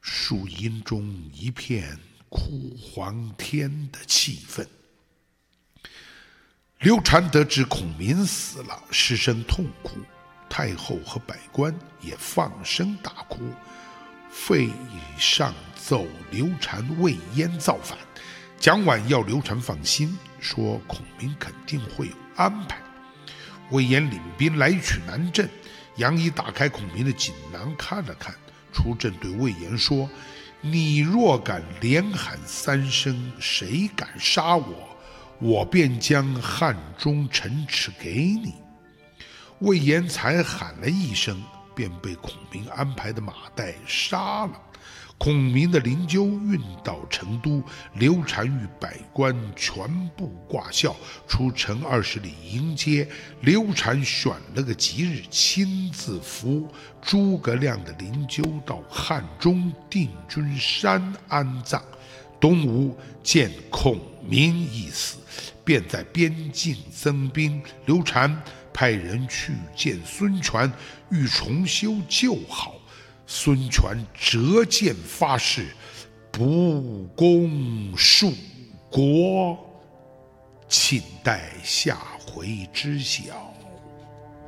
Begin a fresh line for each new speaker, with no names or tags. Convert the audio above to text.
树荫中一片哭黄天的气氛。刘禅得知孔明死了，失声痛哭，太后和百官也放声大哭。费上奏刘禅魏燕造反，蒋琬要刘禅放心，说孔明肯定会有安排。魏延领兵来取南郑，杨仪打开孔明的锦囊看了看，出阵对魏延说：“你若敢连喊3声，谁敢杀我，我便将汉中城池给你。”魏延才喊了1声，便被孔明安排的马岱杀了。孔明的灵柩运到成都，刘禅与百官全部挂孝，出城20里迎接。刘禅选了个吉日，亲自扶诸葛亮的灵柩到汉中定军山安葬。东吴见孔明已死，便在边境增兵。刘禅派人去见孙权，欲重修旧好。孙权折剑发誓，不攻蜀国。请待下回知晓。